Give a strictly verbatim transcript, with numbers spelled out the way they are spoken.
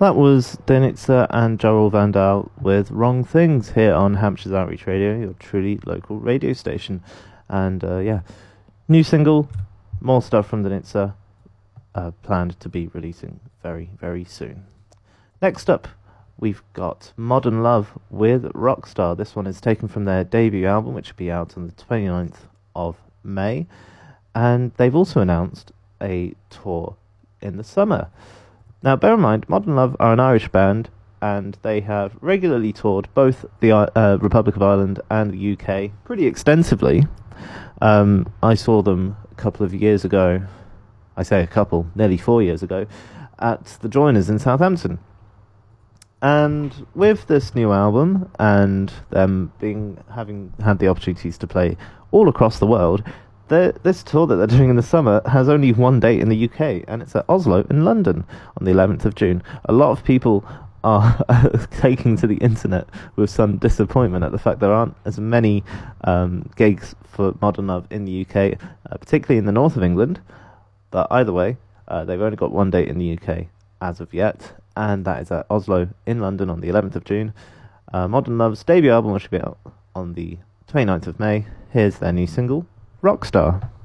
That was Denitzer and Jarl Van Dahl with Wrong Things here on Hampshire's Outreach Radio, your truly local radio station. And uh, yeah, new single, more stuff from Denitzer, uh, planned to be releasing very, very soon. Next up, we've got Modern Love with Rockstar. This one is taken from their debut album, which will be out on the twenty-ninth of May. And they've also announced a tour in the summer. Now, bear in mind, Modern Love are an Irish band, and they have regularly toured both the uh, Republic of Ireland and the U K pretty extensively. Um, I saw them a couple of years ago, I say a couple, nearly four years ago, at the Joiners in Southampton. And with this new album, and them being having had the opportunities to play all across the world, this tour that they're doing in the summer has only one date in the U K, and it's at Oslo in London on the eleventh of June. A lot of people are taking to the internet with some disappointment at the fact there aren't as many um, gigs for Modern Love in the U K, uh, particularly in the north of England. But either way, uh, they've only got one date in the U K as of yet, and that is at Oslo in London on the eleventh of June. Uh, Modern Love's debut album, which will be out on the twenty-ninth of May. Here's their new single, Rockstar.